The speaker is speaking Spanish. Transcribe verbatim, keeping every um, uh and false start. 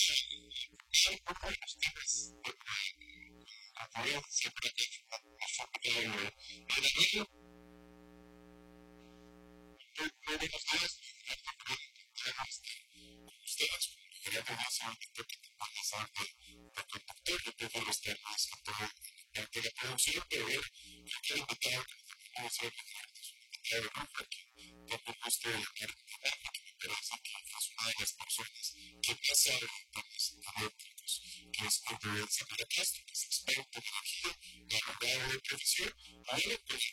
Sí, uno de los temas a poder siempre es el niño, no de los días, ustedes, queríamos más ahorita que te mandas a de conductor de todos los temas, de la producción, pero ver, yo quiero invitar a que nos vamos a ver de Rufa, que tampoco estoy aquí, que me interesa que es una de las personas que más sabe de temas eléctricos, que es Andrea Zaparakis, que es experto en energía, de abogado de profesión, ahora pues